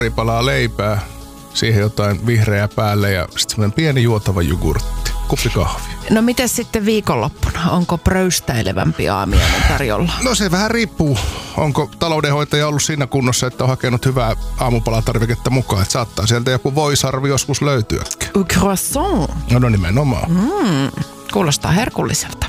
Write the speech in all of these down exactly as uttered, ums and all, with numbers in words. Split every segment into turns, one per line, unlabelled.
palaa leipää, siihen jotain vihreää päälle ja sitten semmoinen pieni juotava jogurtti, kuppi kahvia.
No miten sitten viikonloppuna? Onko pröystäilevämpi aamiainen tarjolla?
No se vähän riippuu. Onko taloudenhoitaja ollut siinä kunnossa, että on hakenut hyvää aamupalatarviketta mukaan, että saattaa sieltä joku voisarvi joskus löytyäkin.
Croissant.
No, no nimenomaan.
Mm, kuulostaa herkulliselta.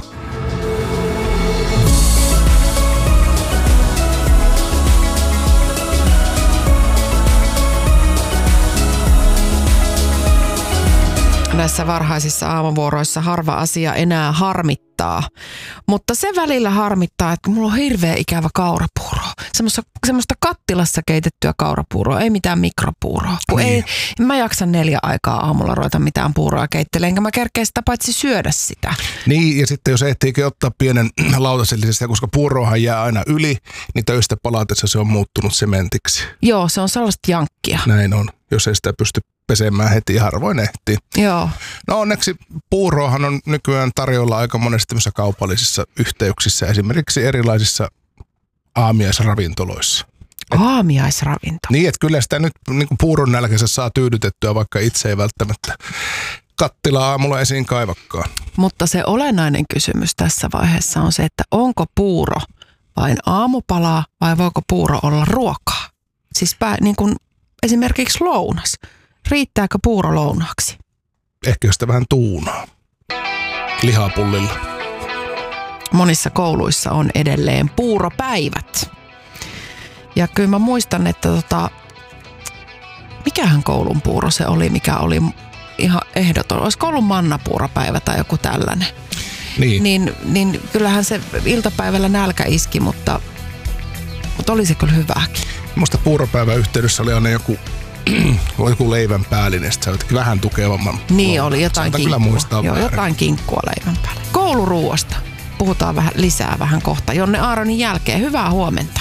Näissä varhaisissa aamuvuoroissa harva asia enää harmittaa, mutta se välillä harmittaa, että mulla on hirveä ikävä kaurapuuroa. Semmoista, semmoista kattilassa keitettyä kaurapuuroa, ei mitään mikropuuroa. Kun niin. ei, mä jaksan neljä aikaa aamulla ruveta mitään puuroa keittelemään, enkä mä kerkeä sitä paitsi syödä sitä.
Niin, ja sitten jos ehtiikin ottaa pienen lautasellisen, koska puuroahan jää aina yli, niin töistä palatessa se on muuttunut sementiksi.
Joo, se on sellaista jankkia.
Näin on, jos ei sitä pysty pesemään heti, harvoin ehtii.
Joo.
No onneksi puuroahan on nykyään tarjolla aika monesti tämmöisissä kaupallisissa yhteyksissä, esimerkiksi erilaisissa aamiaisravintoloissa.
Aamiaisravinto?
Niin, että kyllä sitä nyt niin kuin puuron nälkänsä saa tyydytettyä, vaikka itse ei välttämättä kattilaa aamulla esiin kaivakkaan.
Mutta se olennainen kysymys tässä vaiheessa on se, että onko puuro vain aamupalaa vai voiko puuro olla ruokaa? Siis pää, niin kuin esimerkiksi lounas. Riittääkö puuro lounaaksi?
Ehkä jos sitä vähän tuunaa lihapullilla.
Monissa kouluissa on edelleen puuropäivät. Ja kyllä mä muistan, että tota, mikähän koulun puuro se oli, mikä oli ihan ehdoton. Olisiko ollut mannapuuropäivä tai joku tällainen?
Niin.
Niin, niin kyllähän se iltapäivällä nälkä iski, mutta, mutta oli se kyllä hyvääkin.
Minusta puuropäivän yhteydessä oli aina joku joku leivän päällinen, sitten se vähän tukevamman.
Niin oli, jotain kinkkua. Joo,
väärin.
jotain kinkkua leivän päälle. Kouluruuasta puhutaan vähän lisää vähän kohta Jonne Aaronin jälkeen. Hyvää huomenta.